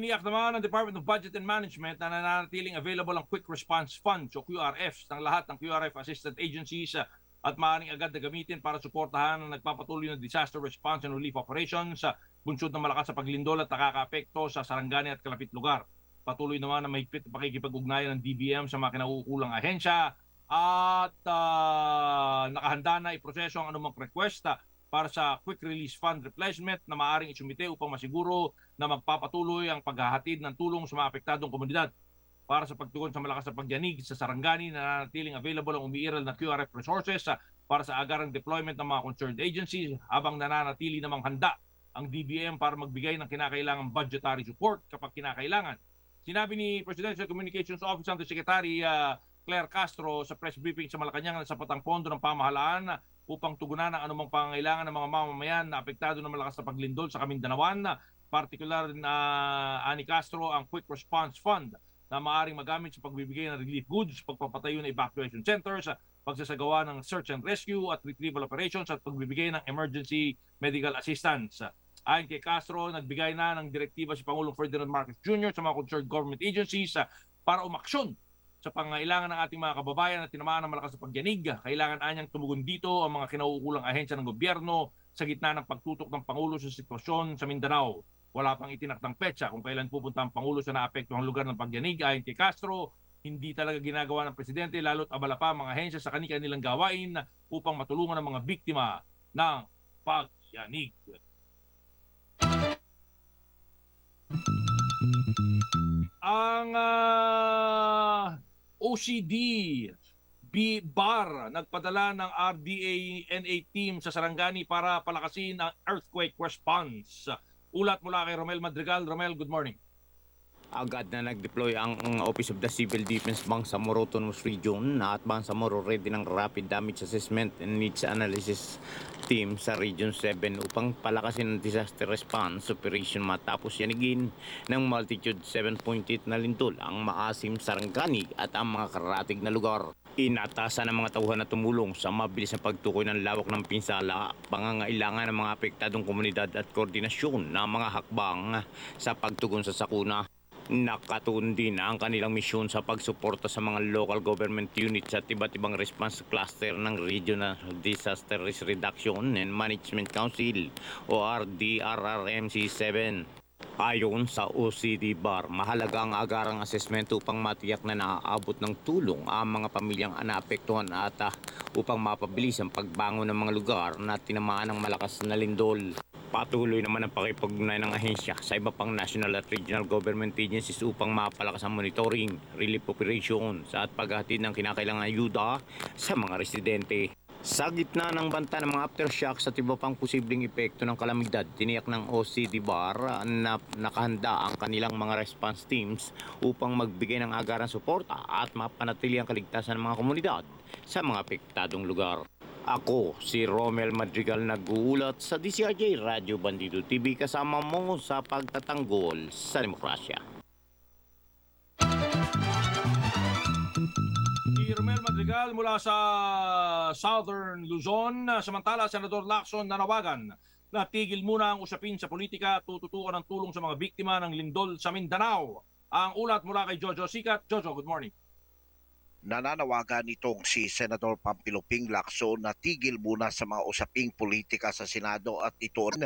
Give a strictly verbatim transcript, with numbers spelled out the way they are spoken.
Tiniyak naman ng Department of Budget and Management na nananatiling available ang Quick Response Fund o Q R Fs ng lahat ng Q R F assistant agencies uh, at maaaring agad na gamitin para suportahan ang nagpapatuloy na disaster response and relief operations sa bunsod ng malakas sa paglindol at nakakaapekto sa Sarangani at kalapit lugar. Patuloy naman na mahigpit na pakikipag-ugnayan ng D B M sa mga kinauukulang ahensya at uh, nakahanda na iproseso ang anumang request uh, para sa Quick Release Fund Replacement na maaaring isumite upang masiguro na magpapatuloy ang paghahatid ng tulong sa mga apektadong komunidad. Para sa pagtugon sa malakas na pagyanig sa Sarangani na nanatiling available ang umiiral na Q R F resources para sa agarang deployment ng mga concerned agencies habang nananatili namang handa ang D B M para magbigay ng kinakailangang budgetary support kapag kinakailangan. Sinabi ni Presidential Communications Office Undersecretary uh, Claire Castro sa press briefing sa Malacanang na sapat ang pondo ng pamahalaan upang tugunan ang anumang pangangailangan ng mga mamamayan na apektado ng malakas na paglindol sa Kamindanawan, partikular na uh, ani Castro ang Quick Response Fund na maaaring magamit sa pagbibigay ng relief goods, pagpapatayo ng evacuation centers, pagsasagawa ng search and rescue at retrieval operations at pagbibigay ng emergency medical assistance. Ayon kay Castro, nagbigay na ng direktiba si Pangulong Ferdinand Marcos Junior sa mga concerned government agencies para umaksyon sa pangangailangan ng ating mga kababayan na tinamaan ng malakas na pagyanig. Kailangan anyang tumugon dito ang mga kinauukulang ahensya ng gobyerno sa gitna ng pagtutok ng Pangulo sa sitwasyon sa Mindanao. Wala pang itinaktang petsa kung kailan pupunta ang Pangulo sa naapektuhang lugar ng pagyanig. Ayon kay Castro, hindi talaga ginagawa ng Presidente lalo't abala pa ang mga ahensya sa kanilang gawain upang matulungan ang mga biktima ng pagyanig. Ang uh, O C D B B A R nagpadala ng R D A N A team sa Sarangani para palakasin ang earthquake response. Ulat mula kay Romel Madrigal. Romel, good morning. Agad na nag-deploy ang Office of the Civil Defense Bangsamoro Autonomous Region at Bangsamoro ready ng Rapid Damage Assessment and Needs Analysis Team sa Region seven upang palakasin ang disaster response operation matapos yanigin ng Multitude seven point eight na lindol ang Maasim, Sarangani at ang mga karatig na lugar. Inatasan ng mga tauhan na tumulong sa mabilis na pagtukoy ng lawak ng pinsala, pangangailangan ng mga apektadong komunidad at koordinasyon ng mga hakbang sa pagtugon sa sakuna. Nakatuon din ang kanilang misyon sa pagsuporta sa mga local government units at iba't ibang response cluster ng Regional Disaster Risk Reduction and Management Council o R D R R M C seven. Ayon sa O C D B A R, mahalaga ang agarang assessment upang matiyak na naaabot ng tulong ang mga pamilyang naapektuhan at uh, upang mapabilis ang pagbangon ng mga lugar na tinamaan ng malakas na lindol. Patuloy naman ang pakipag-ugnay ng ahensya sa iba pang national at regional government agencies upang mapalakas ang monitoring, relief operations at paghatid ng kinakailangang ayuda sa mga residente. Sa gitna ng banta ng mga aftershocks at iba pang posibleng epekto ng kalamidad, tiniyak ng O C D B A R na nakahanda ang kanilang mga response teams upang magbigay ng agarang suporta at mapanatili ang kaligtasan ng mga komunidad sa mga apektadong lugar. Ako, si Romel Madrigal, nag-uulat sa D C R J Radio Bandido T V kasama mo sa pagtatanggol sa demokrasya. Si Romel Madrigal mula sa Southern Luzon. Samantala, Senador Lacson nanawagan na tigil muna ang usapin sa politika at tututukan ng tulong sa mga biktima ng lindol sa Mindanao. Ang ulat mula kay Jojo Sikat. Jojo, good morning. Nananawagan nitong si Senador Pampiluping Lacson na tigil muna sa mga usaping politika sa Senado at ito